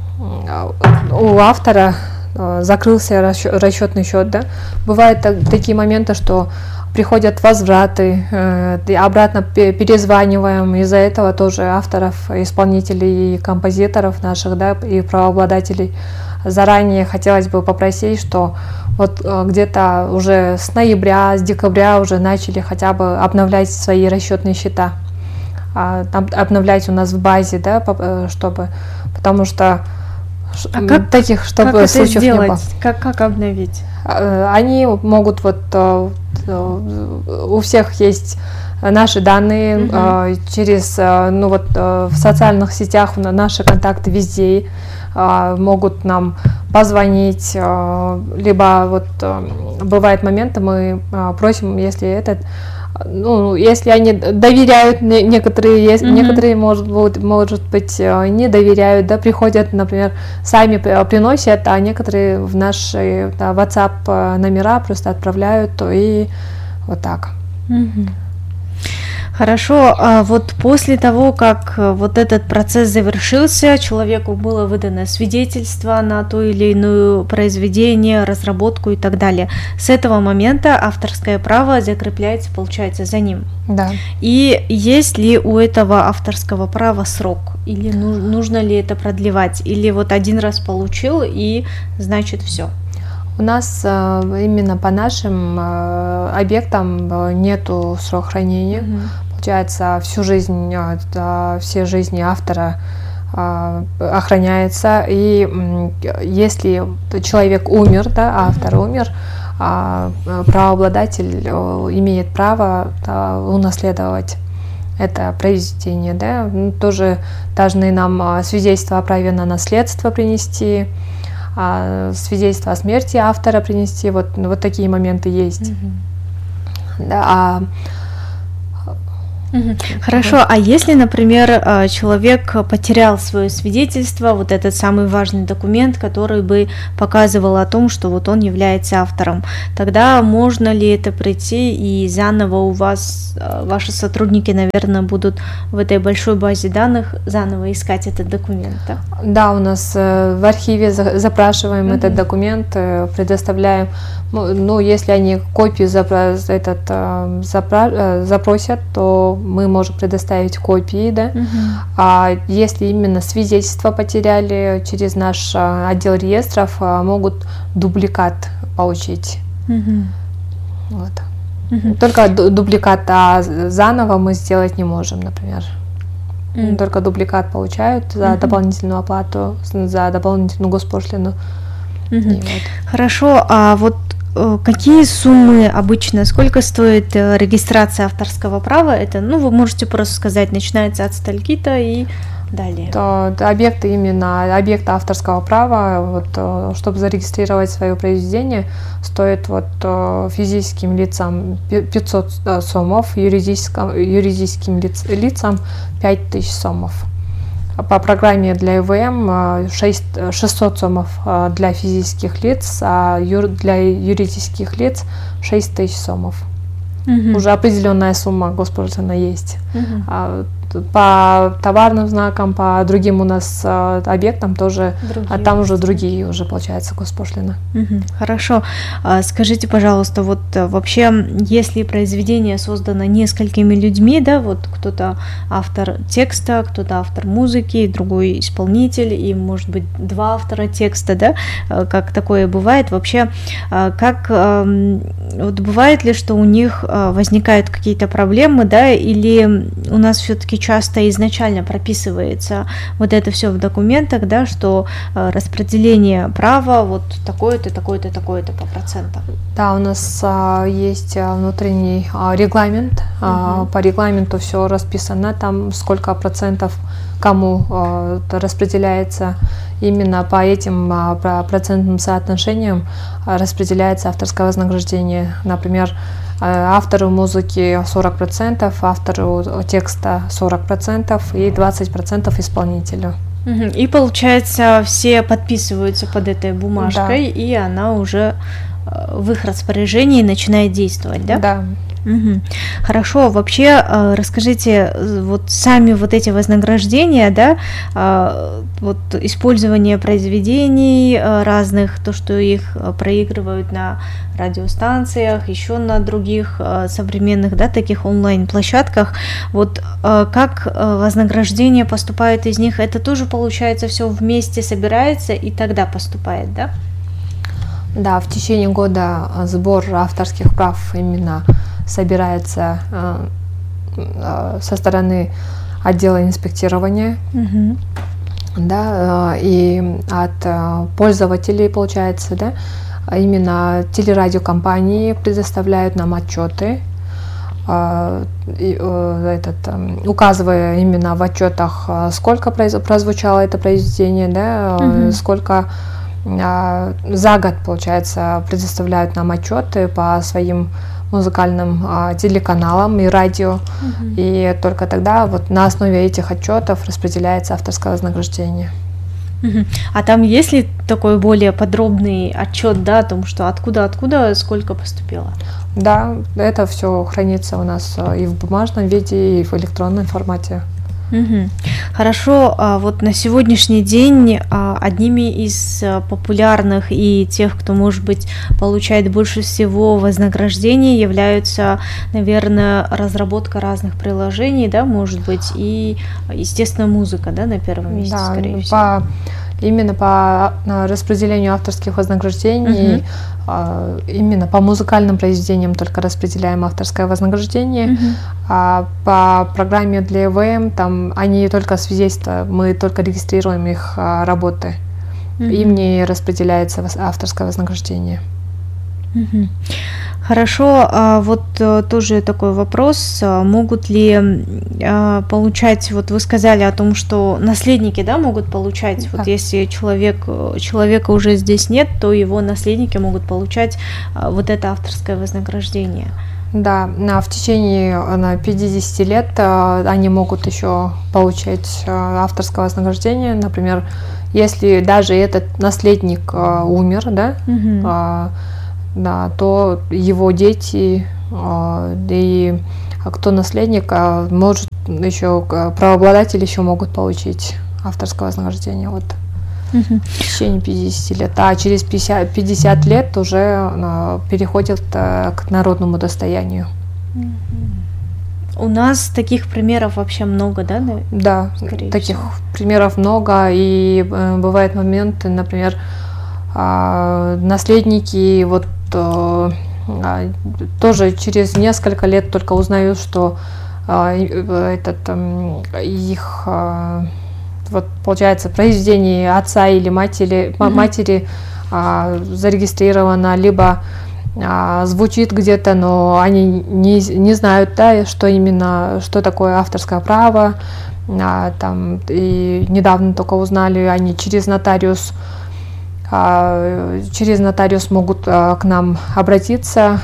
у автора закрылся расчетный счет, да, бывают так, такие моменты, что приходят возвраты, э, обратно перезваниваем, из-за этого тоже авторов, исполнителей и композиторов наших, да, и правообладателей заранее хотелось бы попросить, что вот где-то уже с ноября, с декабря уже начали хотя бы обновлять свои расчетные счета, обновлять у нас в базе, да, чтобы, потому что а как, таких, чтобы как случаев это сделать? не было. Как, как обновить? Они могут, вот у всех есть наши данные, угу. через, ну вот в социальных сетях наши контакты везде, могут нам позвонить, либо вот бывают моменты, мы просим, если этот, ну, если они доверяют, некоторые, есть, mm-hmm. некоторые, может быть, может быть, не доверяют, да, приходят, например, сами приносят, а некоторые в наши да, WhatsApp номера просто отправляют, и вот так. Mm-hmm. Хорошо, а вот после того, как вот этот процесс завершился, человеку было выдано свидетельство на то или иное произведение, разработку и так далее. С этого момента авторское право закрепляется, получается, за ним. Да. И есть ли у этого авторского права срок? Или нужно ли это продлевать? Или вот один раз получил и значит все? У нас именно по нашим объектам нету срока хранения. Угу. Получается, всю жизнь, все жизни автора охраняется. И если человек умер, да, автор умер, правообладатель имеет право унаследовать это произведение. Да. Тоже должны нам свидетельство о праве на наследство принести. а, свидетельство о смерти автора принести, вот, вот такие моменты есть. Mm-hmm. Да, а, Хорошо, а если, например, человек потерял свое свидетельство, вот этот самый важный документ, который бы показывал о том, что вот он является автором, тогда можно ли это прийти и заново у вас, ваши сотрудники, наверное, будут в этой большой базе данных заново искать этот документ? Да, да, у нас в архиве запрашиваем mm-hmm. этот документ, предоставляем, ну, если они копию запра- этот, запра- запросят, то мы можем предоставить копии, да. Uh-huh. А если именно свидетельство потеряли, через наш а, отдел реестров а, могут дубликат получить. Uh-huh. Вот. Uh-huh. Только дубликат, а заново мы сделать не можем, например. Uh-huh. Только дубликат получают за uh-huh. дополнительную оплату, за дополнительную госпошлину. Uh-huh. Вот. Хорошо, а вот какие суммы обычно, сколько стоит регистрация авторского права? Это, ну, вы можете просто сказать, начинается от стольки-то и далее. То, то объекты именно объекты авторского права, вот, чтобы зарегистрировать свое произведение, стоит вот физическим лицам пятьсот сомов, юридическим, юридическим лиц, лицам пять тысяч сомов. По программе для ИВМ шестьсот сомов для физических лиц, а для юридических лиц шесть тысяч сомов. Угу. Уже определенная сумма госпошлина есть. Угу. А, по товарным знакам, по другим у нас а, объектам тоже, другие а там уже другие уже получается госпошлина. Угу. Хорошо. А, скажите, пожалуйста, вот вообще, если произведение создано несколькими людьми, да, вот кто-то автор текста, кто-то автор музыки, другой исполнитель, и, может быть, два автора текста, да, как такое бывает, вообще, как, вот бывает ли, что у них возникают какие-то проблемы, да, или у нас все-таки часто изначально прописывается вот это все в документах, да, что распределение права вот такое-то, такое-то, такое-то по процентам. Да, у нас а, есть внутренний а, регламент, угу. а, по регламенту все расписано, там сколько процентов кому а, распределяется. Именно по этим а, процентным соотношениям а, распределяется авторское вознаграждение. Например, автору музыки сорок процентов, автору текста сорок процентов и двадцать процентов исполнителю. И получается, все подписываются под этой бумажкой, да. И она уже в их распоряжении начинает действовать, да? Да. Угу. Хорошо, вообще расскажите, вот сами вот эти вознаграждения, да, вот использование произведений разных, то, что их проигрывают на радиостанциях, еще на других современных, да, таких онлайн-площадках, вот как вознаграждение поступает из них, это тоже получается все вместе собирается и тогда поступает, да? Да, в течение года сбор авторских прав именно собирается э, э, со стороны отдела инспектирования, угу. да, э, и от э, пользователей, получается, да, именно телерадиокомпании предоставляют нам отчеты, э, э, этот, э, указывая именно в отчетах, сколько прозвучало это произведение, да, угу. сколько э, за год, получается, предоставляют нам отчеты по своим музыкальным а, телеканалам и радио, uh-huh. и только тогда вот на основе этих отчетов распределяется авторское вознаграждение. Uh-huh. А там есть ли такой более подробный отчет, да, о том, что откуда-откуда сколько поступило? Да, это все хранится у нас и в бумажном виде, и в электронном формате. Угу. Хорошо, а вот на сегодняшний день одними из популярных и тех, кто, может быть, получает больше всего вознаграждений, являются, наверное, разработка разных приложений, да, может быть, и, естественно, музыка, да, на первом месте, да, скорее по, всего. Именно по распределению авторских вознаграждений, угу. именно по музыкальным произведениям только распределяем авторское вознаграждение, угу. а по программе для ИВМ там они только свидетельства, мы только регистрируем их работы, угу. им не распределяется авторское вознаграждение. Угу. Хорошо, а вот тоже такой вопрос, могут ли получать, вот вы сказали о том, что наследники, да, могут получать, да. Вот если человек, человека уже здесь нет, то его наследники могут получать вот это авторское вознаграждение. Да, в течение пятидесяти лет они могут еще получать авторское вознаграждение, например, если даже этот наследник умер, да, угу. Да, то его дети э, и кто наследник, э, может еще правообладатели еще могут получить авторское вознаграждение вот, uh-huh. в течение пятидесяти лет, а через пятьдесят, пятьдесят лет уже э, переходит э, к народному достоянию. Uh-huh. У нас таких примеров вообще много, да? Да, таких всего. примеров много, и э, бывают моменты, например, э, наследники вот тоже через несколько лет только узнают, что этот их вот получается произведение отца или матери, mm-hmm. матери зарегистрировано, либо звучит где-то, но они не, не знают, да, что именно, что такое авторское право, там, и недавно только узнали они через нотариус. Через нотариус могут к нам обратиться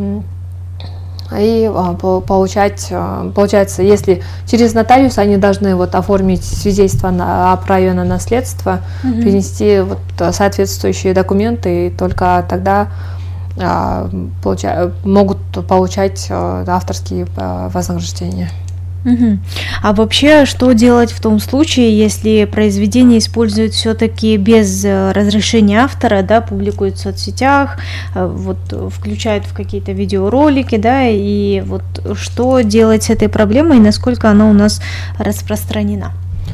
и получать, получается, если через нотариус они должны вот оформить свидетельство на, о праве на наследство, угу. принести вот соответствующие документы, и только тогда получа, могут получать авторские вознаграждения. Угу. А вообще, что делать в том случае, если произведение используют все-таки без разрешения автора, да, публикуют в соцсетях, вот, включают в какие-то видеоролики, да, и вот что делать с этой проблемой, и насколько она у нас распространена?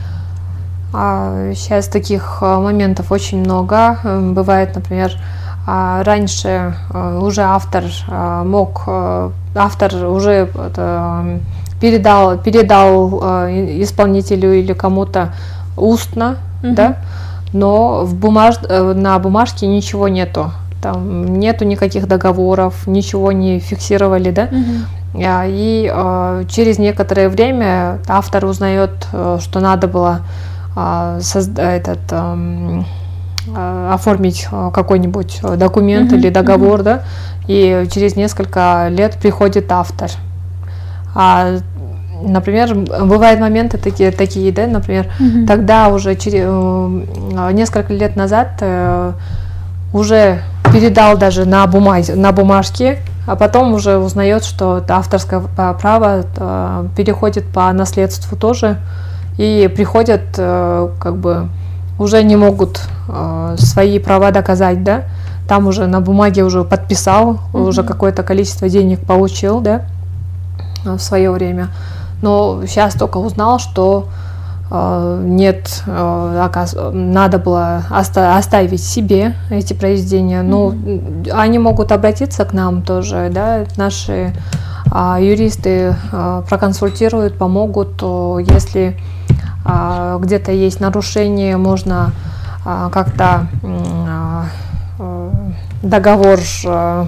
А, сейчас таких моментов очень много. Бывает, например, раньше уже автор мог, автор уже передал, передал э, исполнителю или кому-то устно, uh-huh. да, но в бумаж, на бумажке ничего нету, там нету никаких договоров, ничего не фиксировали, да, uh-huh. и э, через некоторое время автор узнает, что надо было э, созда- этот, э, э, оформить какой-нибудь документ uh-huh. или договор, uh-huh. да, и через несколько лет приходит автор. А, например, бывают моменты такие, такие, да, например, mm-hmm. тогда уже через, э, несколько лет назад э, уже передал даже на бумаге, на бумажке, а потом уже узнает, что авторское право э, переходит по наследству тоже, и приходят, э, как бы, уже не могут э, свои права доказать, да, там уже на бумаге уже подписал, mm-hmm. уже какое-то количество денег получил, да, в свое время, но сейчас только узнал, что э, нет, э, оказ... надо было оста- оставить себе эти произведения. Ну, mm-hmm. они могут обратиться к нам тоже, да, наши э, юристы э, проконсультируют, помогут, то если э, где-то есть нарушение, можно э, как-то э, э, договор э,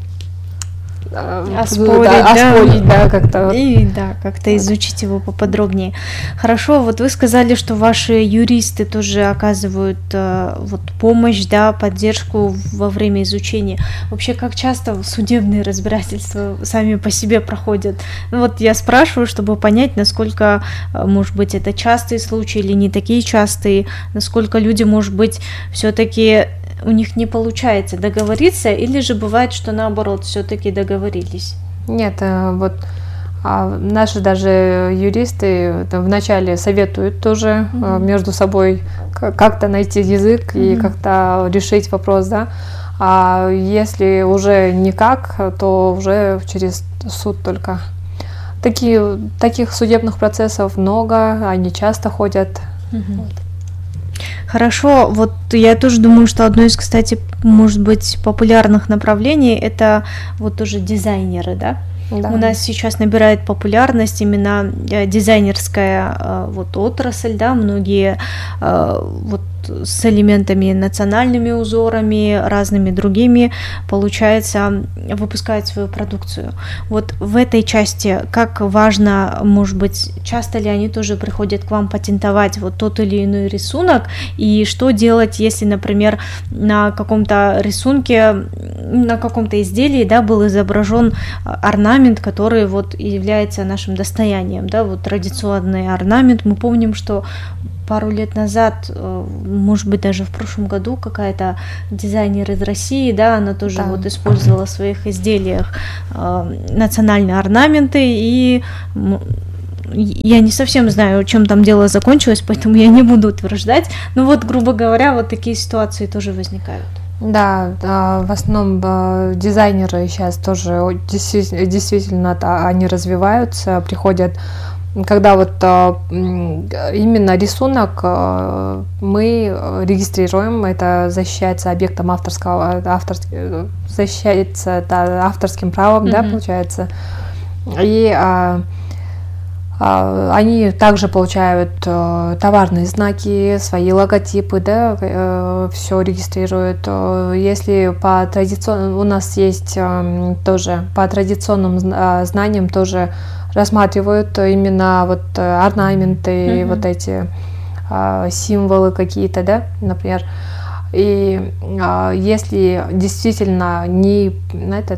Оспорить, да, да, оспорить, да, как-то. И да, как-то изучить его поподробнее. Хорошо, вот вы сказали, что ваши юристы тоже оказывают э, вот помощь, да, поддержку во время изучения. Вообще, как часто судебные разбирательства сами по себе проходят? Ну, вот я спрашиваю, чтобы понять, насколько, может быть, это частые случаи или не такие частые, насколько люди, может быть, все-таки у них не получается договориться, или же бывает, что наоборот, все-таки договорились? Нет, вот а наши даже юристы вначале советуют тоже mm-hmm. между собой как-то найти язык mm-hmm. и как-то решить вопрос, да. А если уже никак, то уже через суд только. Такие, таких судебных процессов много, они часто ходят. Mm-hmm. Вот. Хорошо, вот я тоже думаю, что одно из, кстати, может быть, популярных направлений — это вот тоже дизайнеры, да? Да. У нас сейчас набирает популярность именно дизайнерская вот отрасль, да, многие вот с элементами, национальными узорами, разными другими, получается, выпускают свою продукцию. Вот в этой части как важно, может быть, часто ли они тоже приходят к вам патентовать вот тот или иной рисунок, и что делать, если, например, на каком-то рисунке, на каком-то изделии, да, был изображен орнамент, который вот является нашим достоянием, да, вот традиционный орнамент. Мы помним, что пару лет назад, может быть, даже в прошлом году какая-то дизайнер из России, да, она тоже да. вот использовала в своих изделиях э, национальные орнаменты, и я не совсем знаю, чем там дело закончилось, поэтому я не буду утверждать, но вот, грубо говоря, вот такие ситуации тоже возникают. Да, в основном дизайнеры сейчас тоже действительно они развиваются, приходят, когда вот именно рисунок мы регистрируем, это защищается объектом авторского, автор, защищается это авторским правом, mm-hmm. да, получается, и они также получают товарные знаки, свои логотипы, да, все регистрируют. Если по традиционным, у нас есть тоже по традиционным знаниям тоже рассматривают именно вот орнаменты, mm-hmm. вот эти символы какие-то, да, например. И если действительно не этот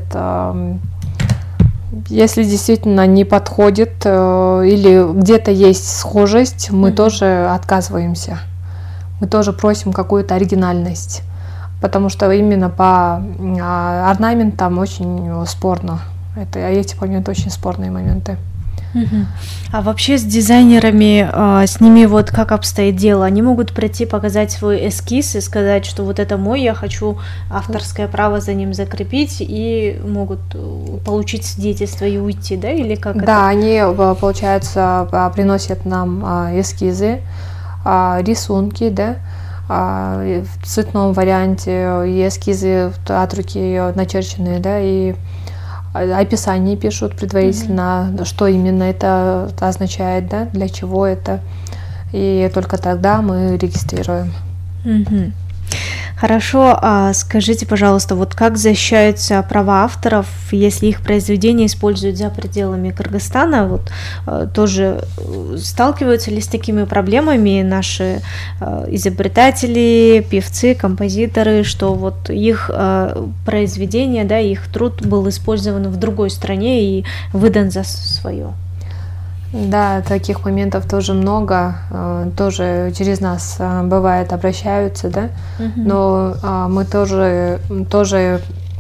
Если действительно не подходит э, или где-то есть схожесть, мы mm-hmm. тоже отказываемся. Мы тоже просим какую-то оригинальность, потому что именно по э, орнаментам очень спорно. Это, эти моменты очень спорные моменты. Uh-huh. А вообще с дизайнерами, а, с ними вот как обстоит дело? Они могут прийти, показать свой эскиз и сказать, что вот это мой, я хочу авторское право за ним закрепить, и могут получить свидетельство и уйти, да? Или как да, это? Они, получается, приносят нам эскизы, рисунки, да, в цветном варианте, и эскизы от руки начерченные, да, и описание пишут предварительно, mm-hmm. что именно это означает, да, для чего это, и только тогда мы регистрируем. Mm-hmm. Хорошо, а скажите, пожалуйста, вот как защищаются права авторов, если их произведения используют за пределами Кыргызстана? Вот тоже сталкиваются ли с такими проблемами наши изобретатели, певцы, композиторы, что вот их произведение, да, их труд был использован в другой стране и выдан за свое? Да, таких моментов тоже много, тоже через нас бывает обращаются, да, uh-huh. но мы тоже, тоже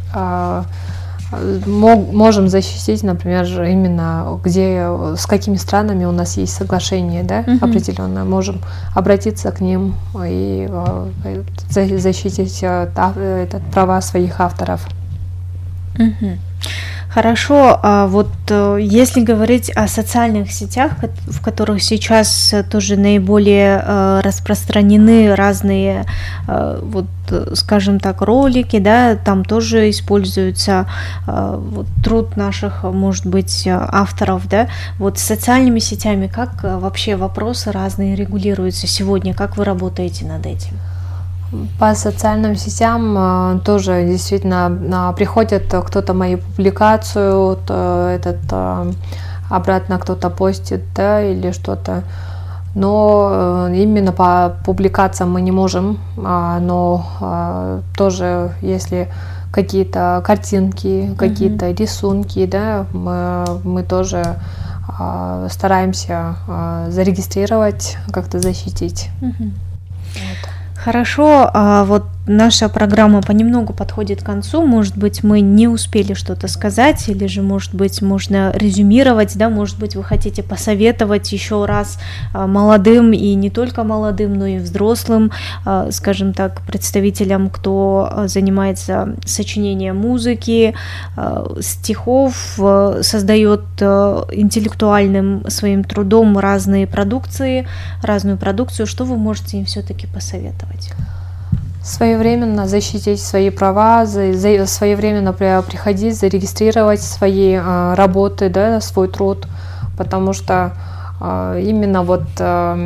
можем защитить, например, именно где, с какими странами у нас есть соглашение, да, uh-huh. определенное, можем обратиться к ним и защитить это, права своих авторов. Uh-huh. Хорошо, а вот если говорить о социальных сетях, в которых сейчас тоже наиболее распространены разные, вот, скажем так, ролики, да, там тоже используется вот, труд наших, может быть, авторов, да, вот с социальными сетями как вообще вопросы разные регулируются сегодня, как вы работаете над этим? По социальным сетям тоже действительно приходят кто-то мою публикацию, этот обратно кто-то постит, да, или что-то. Но именно по публикациям мы не можем, но тоже если какие-то картинки, какие-то mm-hmm. рисунки, да, мы, мы тоже стараемся зарегистрировать, как-то защитить. Mm-hmm. Вот. Хорошо, а вот наша программа понемногу подходит к концу, может быть, мы не успели что-то сказать, или же, может быть, можно резюмировать, да, может быть, вы хотите посоветовать еще раз молодым и не только молодым, но и взрослым, скажем так, представителям, кто занимается сочинением музыки, стихов, создает интеллектуальным своим трудом разные продукции, разную продукцию, что вы можете им все-таки посоветовать? Своевременно защитить свои права, за, за, своевременно при, приходить, зарегистрировать свои э, работы, да, свой труд, потому что э, именно вот э,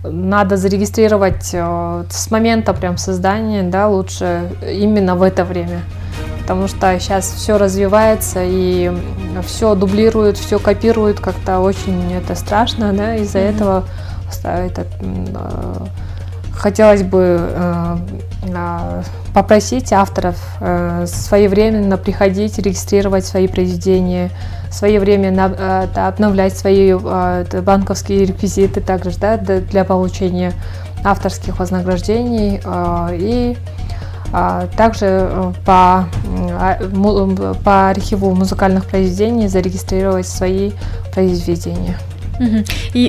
надо зарегистрировать с момента прям создания, да, лучше именно в это время. Потому что сейчас все развивается и все дублируют, все копируют, как-то очень это страшно, да, из-за mm-hmm. этого это, хотелось бы э, попросить авторов э, своевременно приходить, регистрировать свои произведения, своевременно э, обновлять свои э, банковские реквизиты также, да, для получения авторских вознаграждений э, и э, также по, э, по архиву музыкальных произведений зарегистрировать свои произведения. И